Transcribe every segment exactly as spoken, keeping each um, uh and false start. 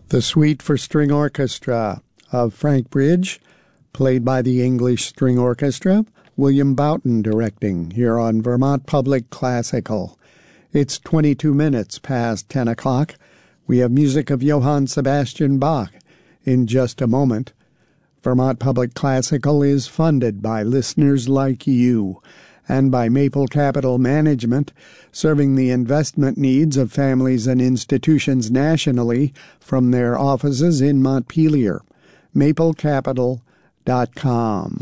The Suite for String Orchestra of Frank Bridge, played by the English String Orchestra, William Boughton directing, here on Vermont Public Classical. It's twenty-two minutes past ten o'clock. We have music of Johann Sebastian Bach in just a moment. Vermont Public Classical is funded by listeners like you and by Maple Capital Management, serving the investment needs of families and institutions nationally from their offices in Montpelier. maple capital dot com.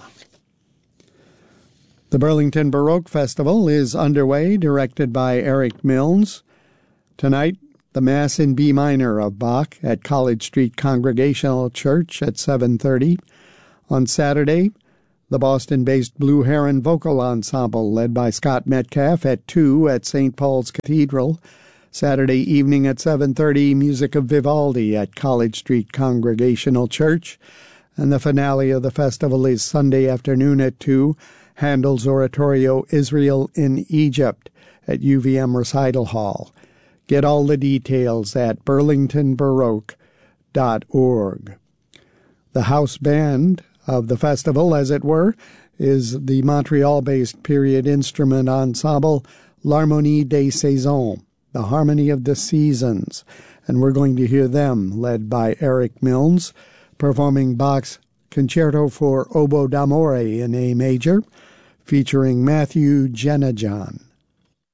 The Burlington Baroque Festival is underway, directed by Eric Milnes. Tonight, the Mass in B minor of Bach at College Street Congregational Church at seven thirty. On Saturday, the Boston-based Blue Heron Vocal Ensemble, led by Scott Metcalf, at two at Saint Paul's Cathedral. Saturday evening at seven thirty, music of Vivaldi at College Street Congregational Church. And the finale of the festival is Sunday afternoon at two, Handel's oratorio Israel in Egypt at U V M Recital Hall. Get all the details at burlington baroque dot org. The house band of the festival, as it were, is the Montreal-based period instrument ensemble L'Harmonie des Saisons, the Harmony of the Seasons, and we're going to hear them, led by Eric Milnes, performing Bach's Concerto for Oboe d'Amore in A major, featuring Matthew Jenajan.